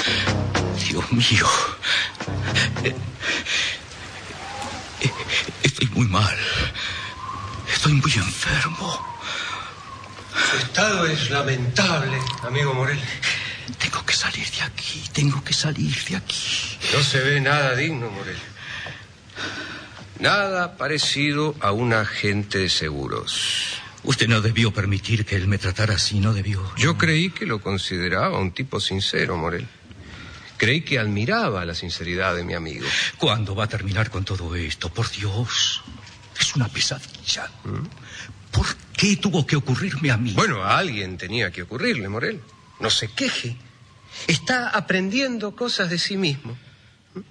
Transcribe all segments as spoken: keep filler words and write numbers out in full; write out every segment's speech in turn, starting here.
Dios mío. Estoy muy mal. Estoy muy enfermo. Su estado es lamentable, amigo Morel. Tengo que salir de aquí. Tengo que salir de aquí. No se ve nada digno, Morel. Nada parecido a un agente de seguros. Usted no debió permitir que él me tratara así, no debió. Yo creí que lo consideraba un tipo sincero, Morel. Creí que admiraba la sinceridad de mi amigo. ¿Cuándo va a terminar con todo esto? Por Dios, es una pesadilla. ¿Mm? ¿Por qué tuvo que ocurrirme a mí? Bueno, a alguien tenía que ocurrirle, Morel. No se queje. Está aprendiendo cosas de sí mismo. ¿Mm?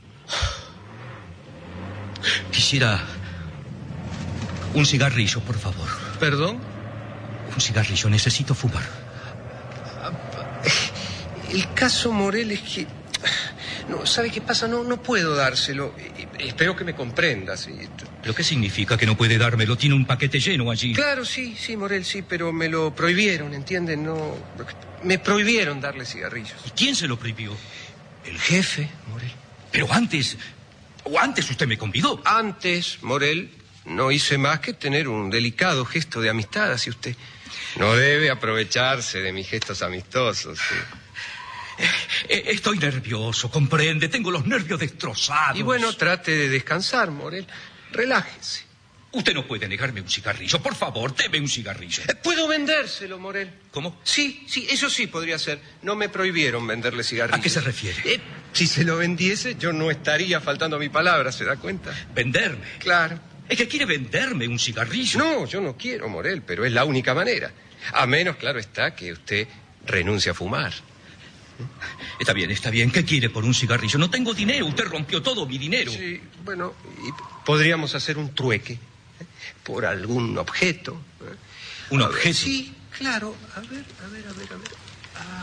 Quisiera un cigarrillo, por favor. ¿Perdón? Un cigarrillo, necesito fumar. El caso, Morel, es que... No, ¿sabe qué pasa? No, no puedo dárselo. Espero que me comprendas. ¿Pero qué significa que no puede dármelo? Tiene un paquete lleno allí. Claro, sí, sí, Morel, sí, pero me lo prohibieron, ¿entienden? No... Me prohibieron darle cigarrillos. ¿Y quién se lo prohibió? El jefe, Morel. Pero antes... ¿O antes usted me convidó? Antes, Morel, no hice más que tener un delicado gesto de amistad hacia usted. No debe aprovecharse de mis gestos amistosos. ¿Sí? Estoy nervioso, comprende. Tengo los nervios destrozados. Y bueno, trate de descansar, Morel. Relájese. Usted no puede negarme un cigarrillo. Por favor, deme un cigarrillo. Puedo vendérselo, Morel. ¿Cómo? Sí, sí, eso sí podría ser. No me prohibieron venderle cigarrillos. ¿A qué se refiere? Eh, si se lo vendiese, yo no estaría faltando a mi palabra, ¿se da cuenta? ¿Venderme? Claro. ¿Es que quiere venderme un cigarrillo? No, yo no quiero, Morel, pero es la única manera. A menos, claro está, que usted renuncie a fumar. Está bien, está bien. ¿Qué quiere por un cigarrillo? No tengo dinero. Usted rompió todo mi dinero. Sí, bueno, y podríamos hacer un trueque. ¿eh? Por algún objeto. ¿eh? ¿Un objeto? Sí, claro. A ver, a ver, a ver, a ver. Ah,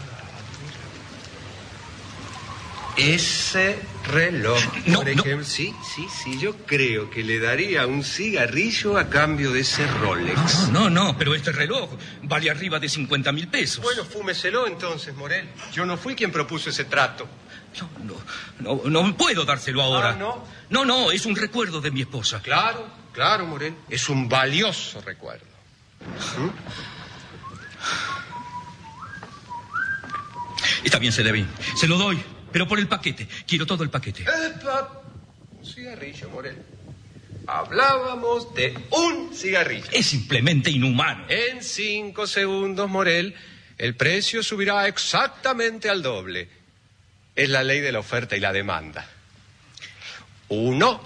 ese reloj, no, por ejemplo. No. Sí, sí, sí. Yo creo que le daría un cigarrillo a cambio de ese Rolex. No, no, no, pero este reloj vale arriba de cincuenta mil pesos. Bueno, fúmeselo entonces, Morel. Yo no fui quien propuso ese trato. No, no, no, no puedo dárselo ahora. Ah, ¿no? No, no, es un recuerdo de mi esposa. Claro, claro, Morel. Es un valioso recuerdo. ¿Mm? Está bien, se debe. Se lo doy, pero por el paquete. Quiero todo el paquete. ¡Epa! Un cigarrillo, Morel. Hablábamos de un cigarrillo. Es simplemente inhumano. En cinco segundos, Morel, el precio subirá exactamente al doble. Es la ley de la oferta y la demanda. Uno.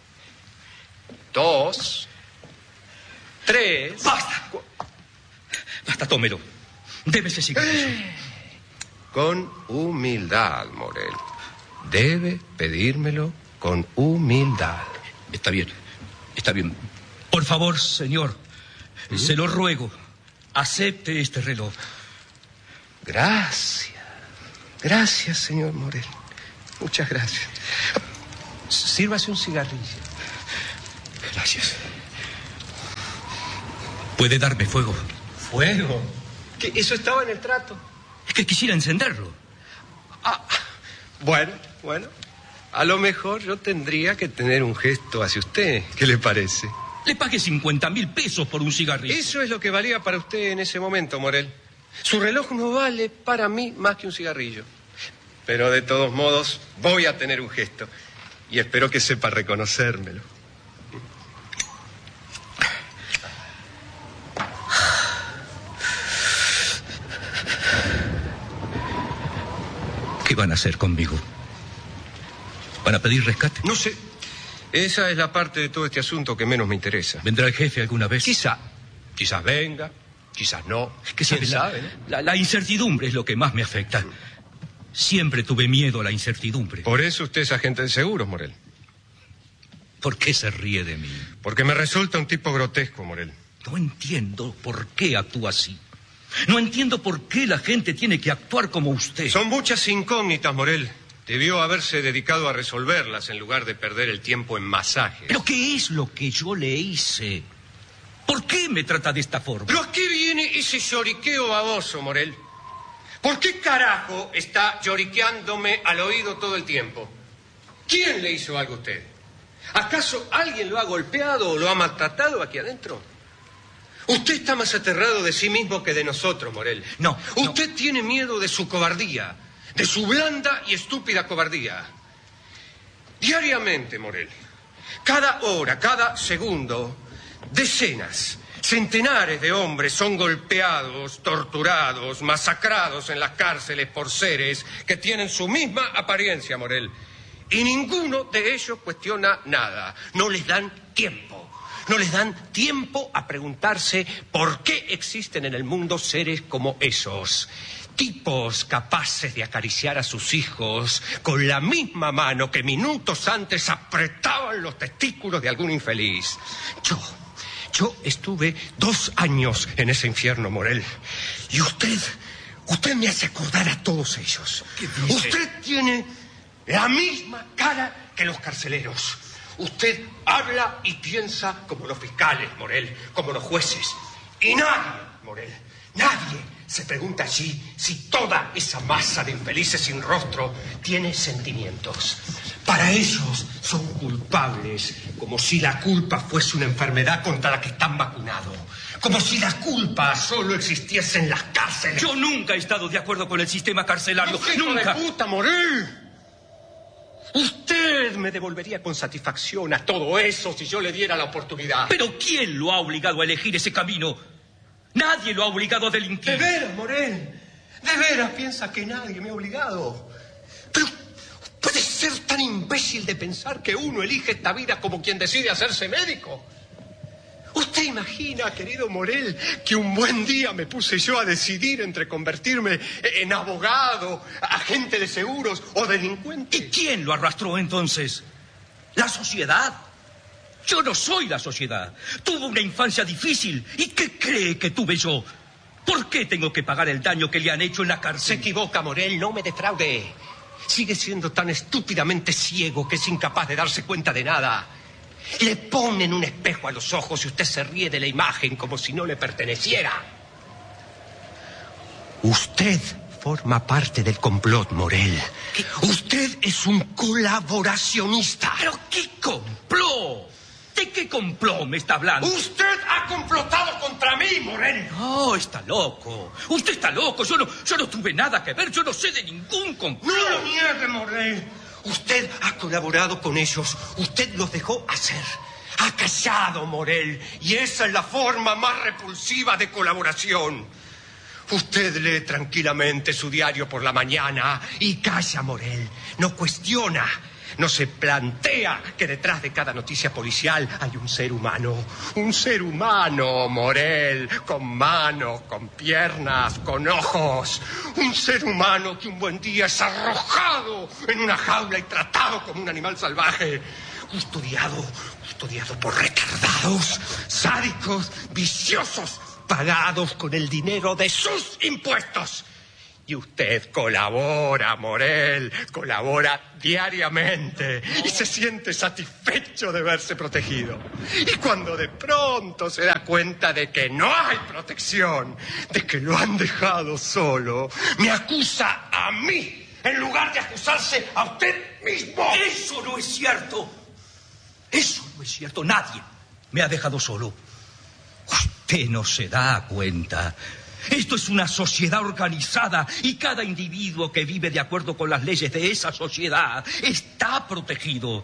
Dos. Tres. ¡Basta! Cu- Basta, tómelo. Debe ese cigarrillo. Con humildad, Morel. Debe pedírmelo con humildad. Está bien, está bien. Por favor, señor, ¿Mm? se lo ruego, acepte este reloj. Gracias. Gracias, señor Morel. Muchas gracias. Sírvase un cigarrillo. Gracias. ¿Puede darme fuego? ¿Fuego? ¿Qué? ¿Eso estaba en el trato? Es que quisiera encenderlo. Ah, bueno, bueno. A lo mejor yo tendría que tener un gesto hacia usted. ¿Qué le parece? Le pagué cincuenta mil pesos por un cigarrillo. Eso es lo que valía para usted en ese momento, Morel. Su reloj no vale para mí más que un cigarrillo. Pero de todos modos voy a tener un gesto. Y espero que sepa reconocérmelo. ¿Qué van a hacer conmigo? ¿Van a pedir rescate? No sé. Esa es la parte de todo este asunto que menos me interesa. ¿Vendrá el jefe alguna vez? Quizá. Quizás venga, quizás no. ¿Qué ¿Quién sabe? sabe, La, ¿no? la, la incertidumbre es lo que más me afecta. Siempre tuve miedo a la incertidumbre. Por eso usted es agente de seguros, Morel. ¿Por qué se ríe de mí? Porque me resulta un tipo grotesco, Morel. No entiendo por qué actúa así. No entiendo por qué la gente tiene que actuar como usted. Son muchas incógnitas, Morel. Debió haberse dedicado a resolverlas en lugar de perder el tiempo en masajes. ¿Pero qué es lo que yo le hice? ¿Por qué me trata de esta forma? ¿Pero a qué viene ese lloriqueo baboso, Morel? ¿Por qué carajo está lloriqueándome al oído todo el tiempo? ¿Quién le hizo algo a usted? ¿Acaso alguien lo ha golpeado o lo ha maltratado aquí adentro? Usted está más aterrado de sí mismo que de nosotros, Morel. No. Usted no. tiene miedo de su cobardía, de su blanda y estúpida cobardía. Diariamente, Morel, cada hora, cada segundo, decenas, centenares de hombres son golpeados, torturados, masacrados en las cárceles por seres que tienen su misma apariencia, Morel. Y ninguno de ellos cuestiona nada. No les dan tiempo. No les dan tiempo a preguntarse por qué existen en el mundo seres como esos. Tipos capaces de acariciar a sus hijos con la misma mano que minutos antes apretaban los testículos de algún infeliz. Yo, yo estuve dos años en ese infierno, Morel. Y usted, usted me hace acordar a todos ellos. ¿Qué dice? Usted tiene la misma cara que los carceleros. Usted habla y piensa como los fiscales, Morel, como los jueces. Y nadie, Morel, nadie se pregunta allí si toda esa masa de infelices sin rostro tiene sentimientos. Para ellos son culpables, como si la culpa fuese una enfermedad contra la que están vacunados. Como si la culpa solo existiese en las cárceles. Yo nunca he estado de acuerdo con el sistema carcelario. ¡Hijo ¡Nunca! de puta, Morel! Usted me devolvería con satisfacción a todo eso si yo le diera la oportunidad. ¿Pero quién lo ha obligado a elegir ese camino? Nadie lo ha obligado a delinquir. ¿De veras, Morel? ¿De veras piensa que nadie me ha obligado? Pero puede ser tan imbécil de pensar que uno elige esta vida como quien decide hacerse médico. ¿Usted imagina, querido Morel, que un buen día me puse yo a decidir entre convertirme en abogado, agente de seguros o delincuente? ¿Y quién lo arrastró entonces? ¿La sociedad? Yo no soy la sociedad. Tuve una infancia difícil. ¿Y qué cree que tuve yo? ¿Por qué tengo que pagar el daño que le han hecho en la Se cárcel? equivoca, Morel, no me defraude. Sigue siendo tan estúpidamente ciego que es incapaz de darse cuenta de nada. Le ponen un espejo a los ojos y usted se ríe de la imagen como si no le perteneciera. Usted forma parte del complot, Morel. ¿Qué? Usted es un colaboracionista. ¿Pero qué complot? ¿De qué complot me está hablando? Usted ha complotado contra mí, Morel. No, está loco. Usted está loco. Yo no, yo no tuve nada que ver. Yo no sé de ningún complot. No lo niegue, Morel. Usted ha colaborado con ellos. Usted los dejó hacer. Ha callado, Morel. Y esa es la forma más repulsiva de colaboración. Usted lee tranquilamente su diario por la mañana y calla, Morel. No cuestiona. No se plantea que detrás de cada noticia policial hay un ser humano. Un ser humano, Morel, con manos, con piernas, con ojos. Un ser humano que un buen día es arrojado en una jaula y tratado como un animal salvaje. Custodiado, custodiado por retardados, sádicos, viciosos, pagados con el dinero de sus impuestos. Y usted colabora, Morel, colabora diariamente y se siente satisfecho de verse protegido. Y cuando de pronto se da cuenta de que no hay protección, de que lo han dejado solo, me acusa a mí en lugar de acusarse a usted mismo. Eso no es cierto. Eso no es cierto. Nadie me ha dejado solo. Usted no se da cuenta. Esto es una sociedad organizada y cada individuo que vive de acuerdo con las leyes de esa sociedad está protegido.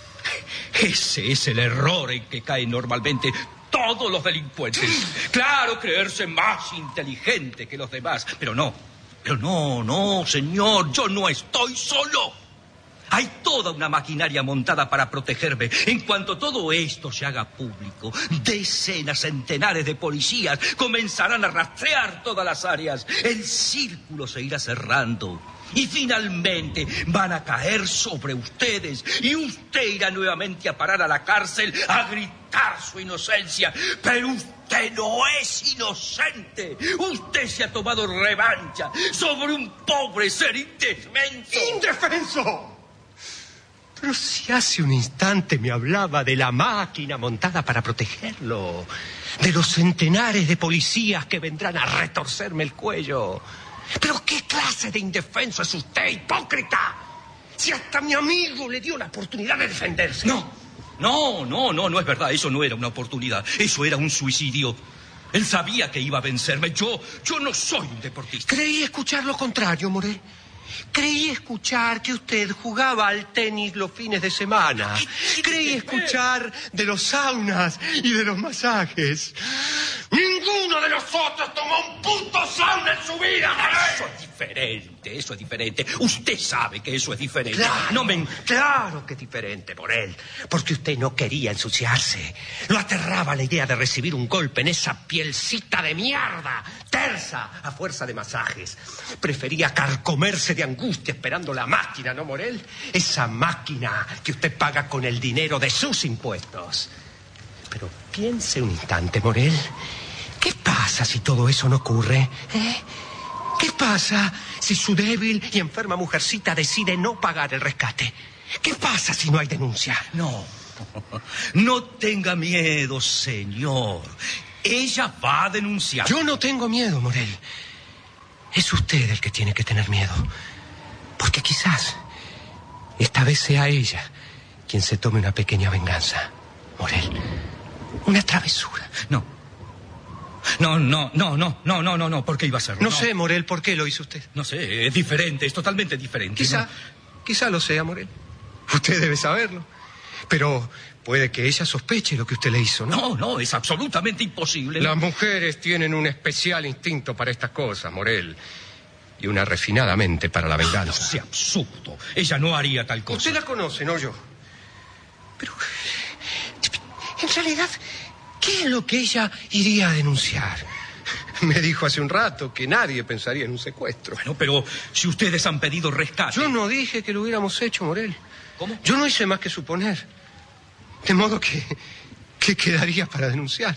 Ese es el error en que caen normalmente todos los delincuentes. Claro, creerse más inteligente que los demás, pero no, pero no, no, señor, yo no estoy solo. Hay toda una maquinaria montada para protegerme. En cuanto todo esto se haga público, decenas, centenares de policías comenzarán a rastrear todas las áreas. El círculo se irá cerrando. Y finalmente van a caer sobre ustedes. Y usted irá nuevamente a parar a la cárcel a gritar su inocencia. Pero usted no es inocente. Usted se ha tomado revancha sobre un pobre ser indefenso. ¡Indefenso! Pero si hace un instante me hablaba de la máquina montada para protegerlo, de los centenares de policías que vendrán a retorcerme el cuello. ¿Pero qué clase de indefenso es usted, hipócrita? Si hasta mi amigo le dio la oportunidad de defenderse. No, no, no, no, no es verdad. Eso no era una oportunidad. Eso era un suicidio. Él sabía que iba a vencerme. Yo, yo no soy un deportista. Creí escuchar lo contrario, Morel. Creí escuchar que usted jugaba al tenis los fines de semana. Creí escuchar de los saunas y de los masajes. Ninguno de nosotros tomó un puto sauna en su vida, Morel. Eso es diferente, eso es diferente. Usted sabe que eso es diferente. Claro, no me... claro que es diferente, Morel. Porque usted no quería ensuciarse. Lo aterraba la idea de recibir un golpe en esa pielcita de mierda, tersa, a fuerza de masajes. Prefería carcomerse de angustia esperando la máquina, ¿no, Morel? Esa máquina que usted paga con el dinero de sus impuestos. Pero piense un instante, Morel. ¿Qué pasa si todo eso no ocurre? ¿Eh? ¿Qué pasa si su débil y enferma mujercita decide no pagar el rescate? ¿Qué pasa si no hay denuncia? No, no tenga miedo, señor. Ella va a denunciar. Yo no tengo miedo, Morel. Es usted el que tiene que tener miedo. Porque quizás esta vez sea ella quien se tome una pequeña venganza. Morel, una travesura. No. No, no, no, no, no, no, no, no. ¿Por qué iba a hacerlo? No, no sé, Morel, ¿por qué lo hizo usted? No sé, es diferente, es totalmente diferente. Quizá, ¿no? quizá lo sea, Morel. Usted debe saberlo. Pero puede que ella sospeche lo que usted le hizo, ¿no? No, no, es absolutamente imposible. Las mujeres tienen un especial instinto para estas cosas, Morel. Y una refinada mente para la venganza. No sea absurdo. Ella no haría tal cosa. Usted la conoce, no yo. Pero, en realidad, ¿qué es lo que ella iría a denunciar? Me dijo hace un rato que nadie pensaría en un secuestro. Bueno, pero si ustedes han pedido rescate... Yo no dije que lo hubiéramos hecho, Morel. ¿Cómo? Yo no hice más que suponer. De modo que... ¿qué quedaría para denunciar?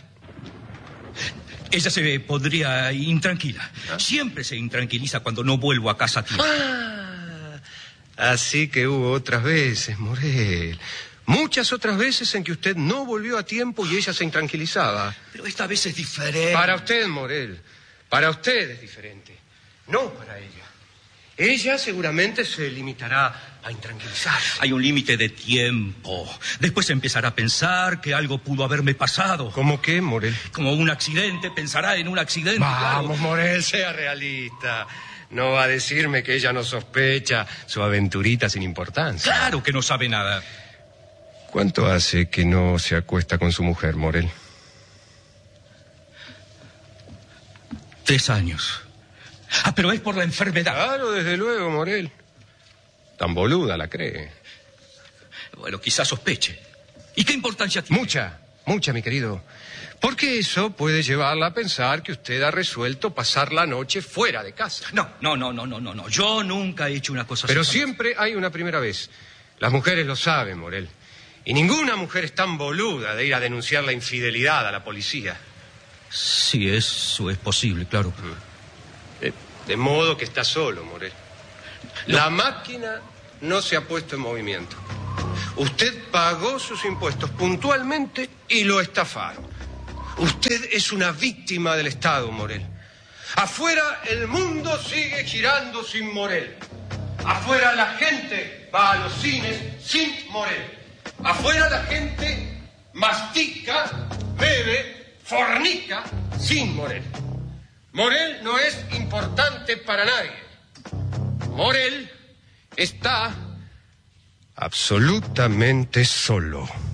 Ella se pondría intranquila. ¿Ah? Siempre se intranquiliza cuando no vuelvo a casa a tiempo. Ah, así que hubo otras veces, Morel. Muchas otras veces en que usted no volvió a tiempo y ella se intranquilizaba. Pero esta vez es diferente. Para usted, Morel. Para usted es diferente. No para ella. Ella seguramente se limitará a intranquilizarse. Hay un límite de tiempo. Después empezará a pensar que algo pudo haberme pasado. ¿Cómo qué, Morel? Como un accidente. Pensará en un accidente. Vamos, claro. Morel, sea realista. No va a decirme que ella no sospecha su aventurita sin importancia. Claro que no sabe nada. ¿Cuánto hace que no se acuesta con su mujer, Morel? Tres años. Ah, pero es por la enfermedad. Claro, desde luego, Morel. Tan boluda la cree. Bueno, quizás sospeche. ¿Y qué importancia tiene? Mucha, mucha, mi querido. Porque eso puede llevarla a pensar que usted ha resuelto pasar la noche fuera de casa. No, no, no, no, no, no, no. Yo nunca he hecho una cosa así. Pero siempre hay una primera vez. Las mujeres lo saben, Morel. Y ninguna mujer es tan boluda de ir a denunciar la infidelidad a la policía. Sí, eso es posible, claro. De, de modo que está solo, Morel. No. La máquina no se ha puesto en movimiento. Usted pagó sus impuestos puntualmente y lo estafaron. Usted es una víctima del Estado, Morel. Afuera el mundo sigue girando sin Morel. Afuera la gente va a los cines sin Morel. Afuera la gente mastica, bebe, fornica sin Morel. Morel no es importante para nadie. Morel está absolutamente solo.